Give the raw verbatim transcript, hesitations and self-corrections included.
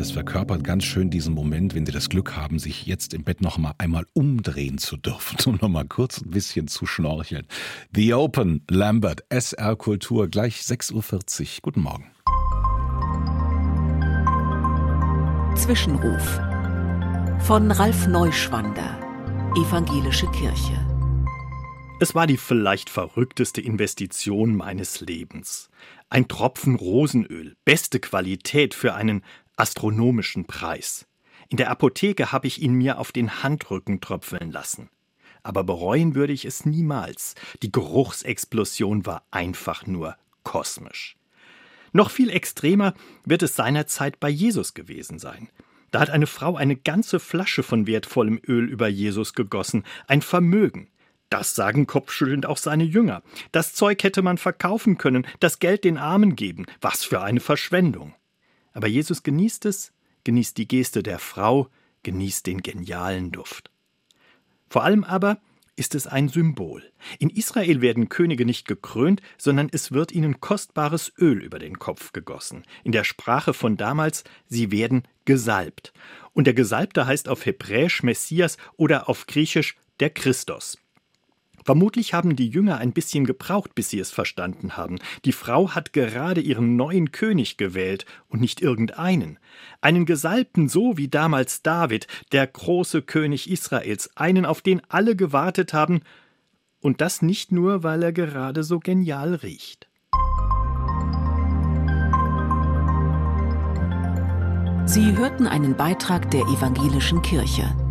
das verkörpert ganz schön diesen Moment, wenn Sie das Glück haben, sich jetzt im Bett noch mal einmal umdrehen zu dürfen, um noch mal kurz ein bisschen zu schnorcheln. The Open, Lambert, S R Kultur, gleich sechs Uhr vierzig. Guten Morgen. Zwischenruf von Ralf Neuschwander, Evangelische Kirche. Es war die vielleicht verrückteste Investition meines Lebens. Ein Tropfen Rosenöl, beste Qualität für einen astronomischen Preis. In der Apotheke habe ich ihn mir auf den Handrücken tröpfeln lassen. Aber bereuen würde ich es niemals. Die Geruchsexplosion war einfach nur kosmisch. Noch viel extremer wird es seinerzeit bei Jesus gewesen sein. Da hat eine Frau eine ganze Flasche von wertvollem Öl über Jesus gegossen, ein Vermögen. Das sagen kopfschüttelnd auch seine Jünger. Das Zeug hätte man verkaufen können, das Geld den Armen geben. Was für eine Verschwendung. Aber Jesus genießt es, genießt die Geste der Frau, genießt den genialen Duft. Vor allem aber ist es ein Symbol. In Israel werden Könige nicht gekrönt, sondern es wird ihnen kostbares Öl über den Kopf gegossen. In der Sprache von damals, sie werden gesalbt. Und der Gesalbte heißt auf Hebräisch Messias oder auf Griechisch der Christos. Vermutlich haben die Jünger ein bisschen gebraucht, bis sie es verstanden haben. Die Frau hat gerade ihren neuen König gewählt und nicht irgendeinen. Einen Gesalbten, so wie damals David, der große König Israels, einen, auf den alle gewartet haben. Und das nicht nur, weil er gerade so genial riecht. Sie hörten einen Beitrag der Evangelischen Kirche.